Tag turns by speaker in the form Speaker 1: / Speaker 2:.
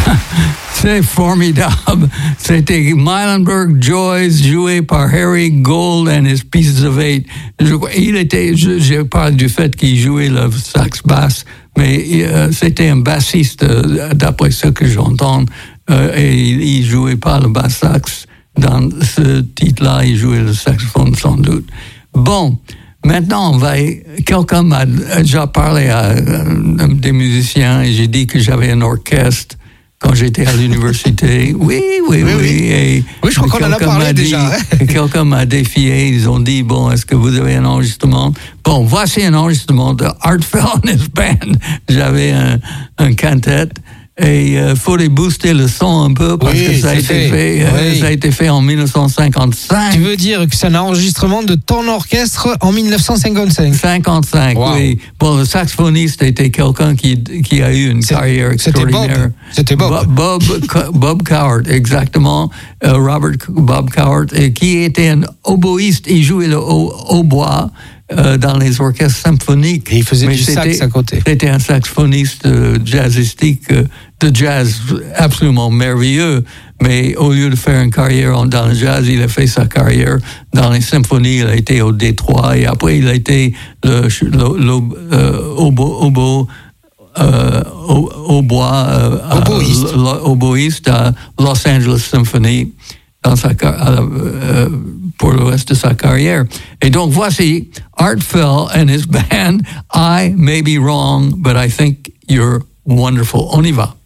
Speaker 1: C'est formidable. C'était Meilenberg Joyce, joué par Harry Gold and his Pieces of Eight. Je parle du fait qu'il jouait le sax basse, mais c'était un bassiste, d'après ce que j'entends, et il jouait pas le basse sax. Dans ce titre-là, il jouait le saxophone sans doute. Bon, maintenant, quelqu'un m'a déjà parlé à des musiciens et j'ai dit que j'avais un orchestre quand j'étais à l'université. Oui. Et
Speaker 2: oui, je crois qu'on en a parlé déjà.
Speaker 1: Quelqu'un m'a défié. Ils ont dit, bon, est-ce que vous avez un enregistrement? Bon, voici un enregistrement de Art Fell and his Band. J'avais un quintet. Et il fallait booster le son un peu parce que ça a été fait en 1955.
Speaker 2: Tu veux dire que c'est un enregistrement de ton orchestre en 1955?
Speaker 1: 55, wow. Oui. Bon, le saxophoniste était quelqu'un qui a eu une carrière extraordinaire.
Speaker 2: C'était Bob.
Speaker 1: Bob Coward, exactement. Robert Bob Coward, qui était un oboïste. Il jouait le hautbois. Dans les orchestres symphoniques.
Speaker 2: Et il faisait du sax à côté.
Speaker 1: C'était un saxophoniste jazzistique, de jazz absolument merveilleux, mais au lieu de faire une carrière dans le jazz, il a fait sa carrière dans les symphonies. Il a été au Détroit et après il a été oboïste à Los Angeles Symphony dans pour le reste de sa carrière. Et donc, voici Art Fell and his band. I may be wrong, but I think you're wonderful. On y va.